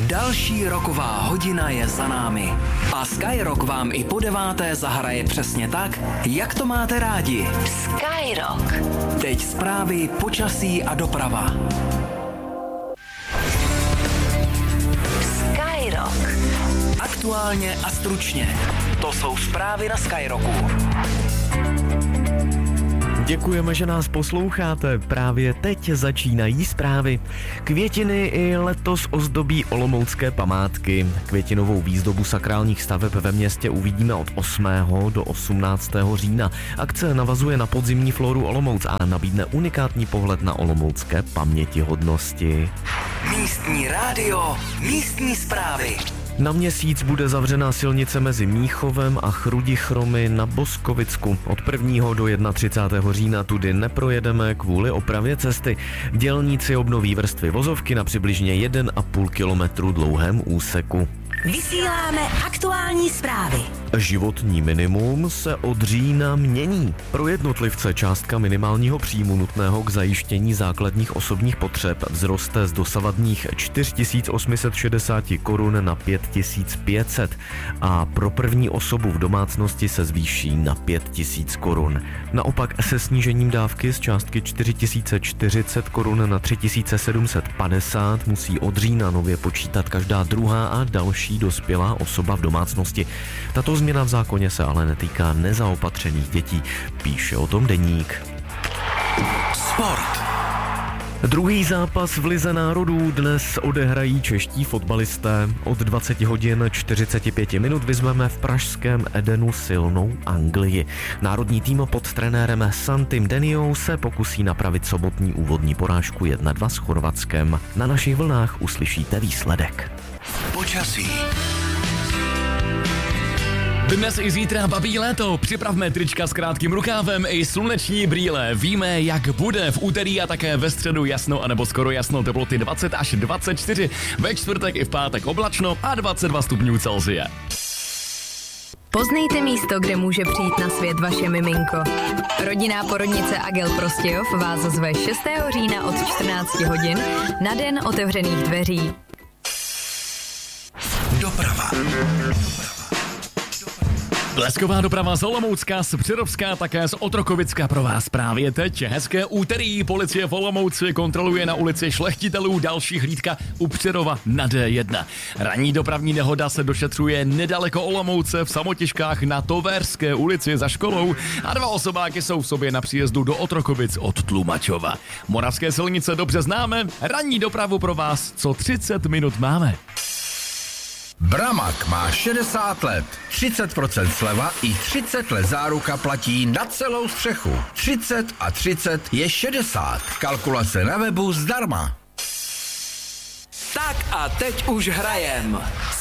Další roková hodina je za námi. A Skyrock vám i po 9. zahraje přesně tak, jak to máte rádi. Skyrock. Teď zprávy, počasí a doprava. Skyrock. Aktuálně a stručně. To jsou zprávy na Skyrocku. Děkujeme, že nás posloucháte. Právě teď začínají zprávy. Květiny i letos ozdobí olomoucké památky. Květinovou výzdobu sakrálních staveb ve městě uvidíme od 8. do 18. října. Akce navazuje na podzimní floru Olomouc a nabídne unikátní pohled na olomoucké pamětihodnosti. Místní rádio, místní zprávy. Na měsíc bude zavřená silnice mezi Míchovem a Chrudichromy na Boskovicku. Od 1. do 31. října tudy neprojedeme kvůli opravě cesty. Dělníci obnoví vrstvy vozovky na přibližně 1,5 kilometru dlouhém úseku. Vysíláme aktuální zprávy. Životní minimum se od října mění. Pro jednotlivce částka minimálního příjmu nutného k zajištění základních osobních potřeb vzroste z dosavadních 4860 korun na 5500 a pro první osobu v domácnosti se zvýší na 5000 korun. Naopak se snížením dávky z částky 4040 korun na 3750 musí od října nově počítat každá druhá a další dospělá osoba v domácnosti. Tato změna v zákoně se ale netýká nezaopatřených dětí, píše o tom Deník. Sport. Druhý zápas v Lize národů dnes odehrají čeští fotbalisté. Od 20 hodin 45 minut vyzveme v pražském Edenu silnou Anglii. Národní tým pod trenérem Santim Deniou se pokusí napravit sobotní úvodní porážku 1-2 s Chorvatskem. Na našich vlnách uslyšíte výsledek. Počasí. Dnes i zítra babí léto, připravme trička s krátkým rukávem i sluneční brýle. Víme, jak bude v úterý a také ve středu jasno anebo skoro jasno, teploty 20 až 24, ve čtvrtek i v pátek oblačno a 22 stupňů Celsia. Poznejte místo, kde může přijít na svět vaše miminko. Rodinná porodnice Agel Prostějov vás zve 6. října od 14 hodin na den otevřených dveří. Doprava. Blesková doprava z Olomoucka, z Přerovská, také z Otrokovicka pro vás právě teď. Hezké úterý, policie v Olomouci kontroluje na ulici Šlechtitelů, další hlídka u Přerova na D1. Ranní dopravní nehoda se došetřuje nedaleko Olomouce v Samotěžkách na Toverské ulici za školou a 2 osobáky jsou v sobě na příjezdu do Otrokovic od Tlumačova. Moravské silnice dobře známe, ranní dopravu pro vás co 30 minut máme. Bramak má 60 let, 30% sleva i 30 let záruka platí na celou střechu. 30 a 30 je 60. Kalkulace na webu zdarma. Tak a teď už hrajem.